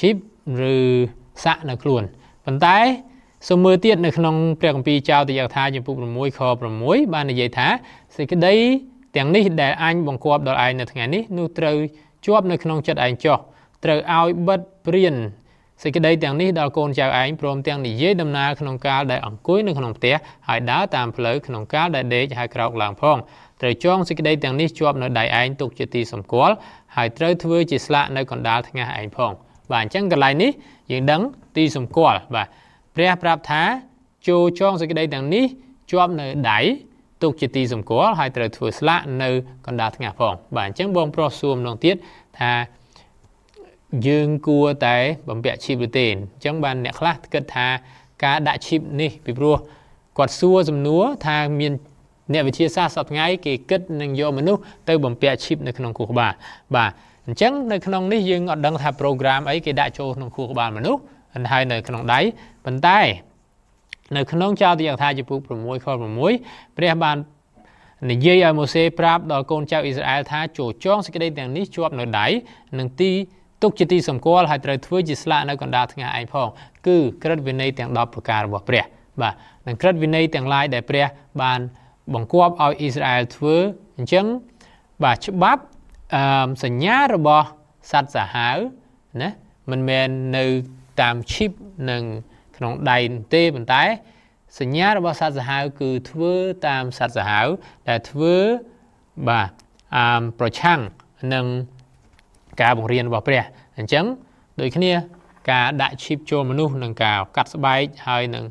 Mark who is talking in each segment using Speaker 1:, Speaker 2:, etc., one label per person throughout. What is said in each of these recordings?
Speaker 1: chip ឬសាក់នៅខ្លួនប៉ុន្តែសូមមើលទៀតនៅក្នុងព្រះគម្ពីរចោទយថាចំពុក6ខ6បាននិយាយថាសេចក្តីទាំងនេះដែលអញបង្គាប់ដល់ឯងនៅថ្ងៃនេះនោះត្រូវជាប់នៅក្នុងចិត្តឯងចុះត្រូវឲ្យបិទព្រានសេចក្តីទាំងនេះដល់កូនចៅឯងព្រមទាំងនិយាយដំណើរក្នុងកាលដែលអង្គុយនៅក្នុងផ្ទះហើយដើរតាមផ្លូវក្នុងកាលដែលដេកហើយក្រោកឡើងផងត្រូវចងសេចក្តីទាំងនេះជាប់នៅដៃឯងទុកជាទីសម្គាល់ហើយត្រូវធ្វើជាស្លាកនៅកណ្ដាលថ្ងាសឯងផងបាទអញ្ចឹងកន្លែងនេះយើងដឹងទីសម្គាល់បាទព្រះប្រាប់ថាចូលចងសេចក្តីទាំងនេះជាប់នៅដៃទុកជាទីសម្គាល់ហើយត្រូវធ្វើស្លាកនៅកណ្ដាលថ្ងាសផងបាទអញ្ចឹងបងប្រុសសួរម្ដងទៀតថាយើងគួរតែបំពាក់ឈីបឬទេអញ្ចឹងបានអ្នកខ្លះគិតថាការដាក់ឈីបនេះពីព្រោះគាត់សួរសំណួរថាមានអ្នកវិទ្យាសាស្ត្រសប្តាហ៍ថ្ងៃគេគិតនឹងយកមនុស្សទៅបំពាក់ឈីបនៅក្នុងខួរក្បាលបាទអញ្ចឹងនៅក្នុងនេះយើងអត់ដឹងថា program អីគេដាក់ចូលក្នុងខួរក្បាលមនុស្សហើយនៅក្នុងដៃប៉ុន្តែនៅក្នុងចោទយថាចំពុក6ខ6ព្រះបាននិយាយឲ្យម៉ូសេប្រាប់ដល់កូនចៅអ៊ីស្រាអែលថាចូលចងសេចក្តីទាំងនេះជាប់នៅដៃនិងទីទុកជាទីសម្គាល់ហើយត្រូវធ្វើជាស្លាកនៅកណ្ដាលថ្ងាសឯងផងគឺក្រឹតវិន័យទាំង10ប្រការរបស់ព្រះបាទនិងក្រឹតវិន័យទាំងឡាយដែលព្រះបានបង្គាប់ឲ្យអ៊ីស្រាអែលធ្វើអញ្ចឹងបាទច្បាប់សញ្ញារបស់សត្វសាហាវណាមិនមែននៅតាមឈីបនិងក្នុងដៃទេប៉ុន្តែសញ្ញារបស់សត្វសាហាវគឺធ្វើតាមសត្វសាហាវដែលធ្វើបាទប្រឆាំងនឹងការបង្រៀនរបស់ព្រះអញ្ចឹងដូចគ្នាការដាក់ឈីបចូលមនុស្សនិងការកាត់ស្បែកហើយនឹង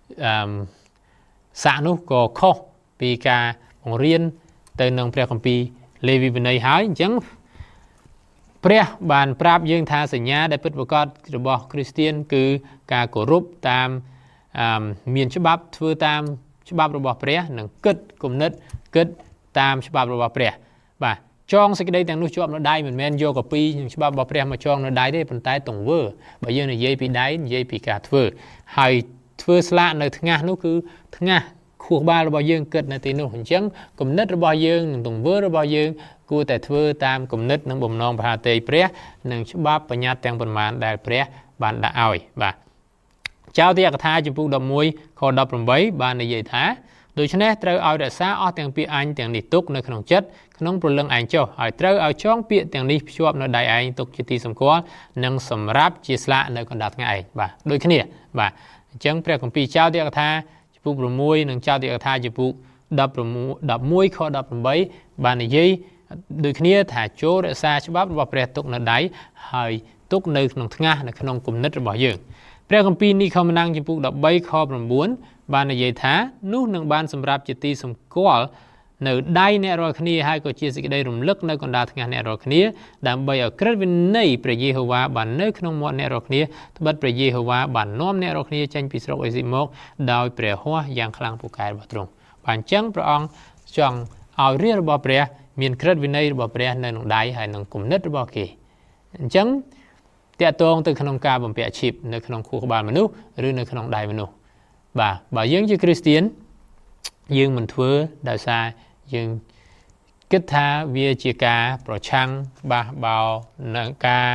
Speaker 1: សាក់នោះក៏ខុសពីការបង្រៀនទៅនឹងព្រះគម្ពីរលេវីវិន័យហើយអញ្ចឹងព្រះបានប្រាប់យើងថាសញ្ញាដែលពិតប្រាកដរបស់គ្រីស្ទានគឺការគោរពតាមមានច្បាប់ធ្វើតាមច្បាប់របស់ព្រះនិងគិតគំនិតគិតតាមច្បាប់របស់ព្រះបាទចងសេចក្តីទាំងនោះជាប់នៅដៃមិនមែនយកកពីនឹងច្បាប់របស់ព្រះមកចងនៅដៃទេប៉ុន្តែទង្វើបើយើងនិយាយពីដៃនិយាយពីការធ្វើហើយធ្វើស្លាកនៅថ្ងាសនោះគឺថ្ងាសខួរក្បាលរបស់យើងគិតនៅទីនោះអញ្ចឹងគំនិតរបស់យើងនិងទង្វើរបស់យើងគួរតែធ្វើតាមគំនិតនិងបំណងប្រាថ្នាទេព្រះនិងច្បាប់បញ្ញត្តិទាំងប៉ុន្មានដែលព្រះបានដាក់ឲ្យបាទចោទយកថាចំពុក11ខ18បាននិយាយថាដូច្នេះត្រូវឲ្យរក្សាអស់ទាំងពាក្យអញទាំងនេះទុកនៅក្នុងចិត្តក្នុងព្រលឹងឯងចុះហើយត្រូវឲ្យចងពាក្យទាំងនេះភ្ជាប់នៅដៃឯងទុកជាទីសម្គាល់និងសម្រាប់ជាស្លាកនៅកណ្ដាលថ្ងៃឯងបាទដូចគ្នាបាទអញ្ចឹងព្រះគម្ពីរចោទយកថាចំពុក6និងចោទយកថាចំពុក11ខ18បាននិយាយដូចគ្នាថាចូលរក្សាច្បាប់របស់ព្រះទុកនៅដៃហើយទុកនៅក្នុងថ្ងាសនៅក្នុងគំនិតរបស់យើងព្រះគម្ពីរនេះខមណាំងចំពុក13ខ9បាននិយាយថានោះនឹងបានសម្រាប់ជាទីសម្គាល់នៅដៃអ្នករាល់គ្នាហើយក៏ជាសេចក្តីរំលឹកនៅកណ្ដាលថ្ងាសអ្នករាល់គ្នាដើម្បីឲ្យក្រឹតវិន័យព្រះយេហូវ៉ាបាននៅក្នុងមាត់អ្នករាល់គ្នាត្បិតព្រះយេហូវ៉ាបាននាំអ្នករាល់គ្នាចេញពីស្រុកអេស៊ីបមកដោយព្រះហស្ថយ៉ាងខ្លាំងពូកែរបស់ទ្រង់បាទអញ្ចឹងព្រះអង្គចង់ឲ្យរាជរបស់ព្រះមានក្រឹតវិន័យរបស់ព្រះនៅក្នុងដៃហើយនឹងគំនិតរបស់គេអញ្ចឹងតកតងទៅក្នុងការបំពាក់ឈីបនៅក្នុងខួរក្បាលមនុស្សឬនៅក្នុងដៃមនុស្សបាទបើយើងជាគ្រីស្ទានយើងមិនធ្វើដោយសារយើងគិតថាវាជាការប្រឆាំងបះបោនឹងការ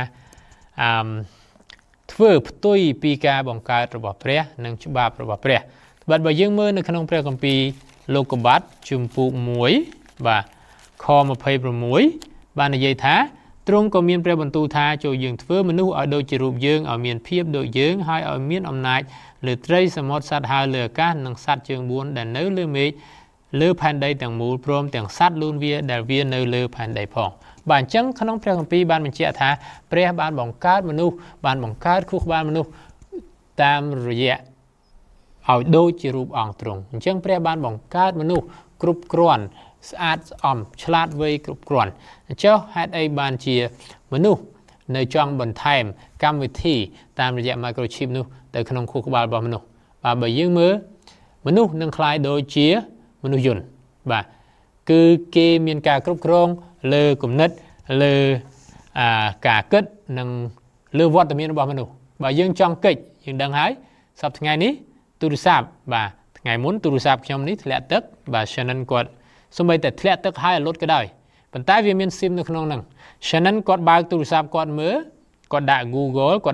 Speaker 1: ធ្វើផ្ទុយពីការបង្កើតរបស់ព្រះនិងច្បាប់របស់ព្រះបើយើងមើលនៅក្នុងព្រះគម្ពីរលោកុបាទជំពូក1បាទខ26បាននិយាយថាទ្រង់ក៏មានព្រះបន្ទូលថាចូលយើងធ្វើមនុស្សឲ្យដូចជារូបយើងឲ្យមានភាពដូចយើងហើយឲ្យមានអំណាចលើត្រីសមុទ្រសត្វហើរលើអាកាសនិងសត្វជើង4ដែលនៅលើមេឃលើផែនដីទាំងមូលព្រមទាំងសត្វលូនវាដែលវានៅលើផែនដីផងបាទអញ្ចឹងក្នុងព្រះគម្ពីរបានបញ្ជាក់ថាព្រះបានបង្កើតមនុស្សបានបង្កើតខួរក្បាលមនុស្សតាមរយៈឲ្យដូចជារូបអង្គទ្រង់អញ្ចឹងព្រះបានបង្កើតមនុស្សគ្រប់គ្រាន់ស្អាតស្អំឆ្លាតវៃគ្រប់គ្រាន់អញ្ចឹងហេតុអីបានជាមនុស្សនៅចង់បន្ថែមកម្មវិធីតាមរយៈ microchip នោះទៅក្នុងខួរក្បាលរបស់មនុស្សបាទបើយើងមើលមនុស្សនឹងคล้ายដូចជាមនុស្សយន្តបាទគឺគេមានការគ្រប់គ្រងលើគំនិតលើការគិតនិងលើវត្តមានរបស់មនុស្សបើយើងចង់កិច្ចយើងដឹងហើយសប្តាហ៍ថ្ងៃនេះទូរស័ព្ទបាទថ្ងៃមុនទូរស័ព្ទខ្ញុំនេះធ្លាក់ទឹកបាទ Shannon គាត់សូម្បីតែធ្លាក់ទឹកហើយលុតក៏ដោយប៉ុន្តែវាមាន SIM នៅក្នុងហ្នឹង Shannon គាត់បើកទូរស័ព្ទគាត់មើលគាត់ដាក់ Google គាត់